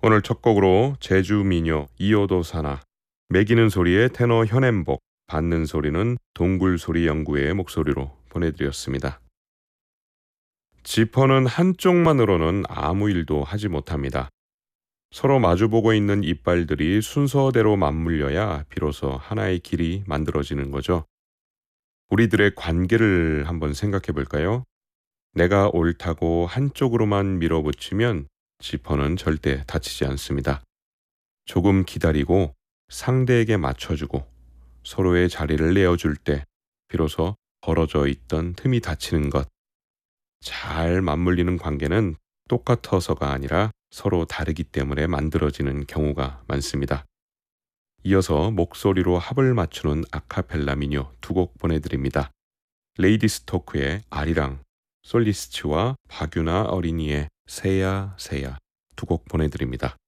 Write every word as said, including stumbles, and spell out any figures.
오늘 첫 곡으로 제주 민요 이오도사나, 매기는 소리의 테너 현엠복, 받는 소리는 동굴소리 연구회의 목소리로 보내드렸습니다. 지퍼는 한쪽만으로는 아무 일도 하지 못합니다. 서로 마주보고 있는 이빨들이 순서대로 맞물려야 비로소 하나의 길이 만들어지는 거죠. 우리들의 관계를 한번 생각해 볼까요? 내가 옳다고 한쪽으로만 밀어붙이면 지퍼는 절대 닫히지 않습니다. 조금 기다리고 상대에게 맞춰주고 서로의 자리를 내어줄 때 비로소 벌어져 있던 틈이 닫히는 것. 잘 맞물리는 관계는 똑같아서가 아니라 서로 다르기 때문에 만들어지는 경우가 많습니다. 이어서 목소리로 합을 맞추는 아카펠라 민요 두 곡 보내드립니다. 레이디스 토크의 아리랑, 솔리스트와 박유나 어린이의 새야 새야 두 곡 보내드립니다.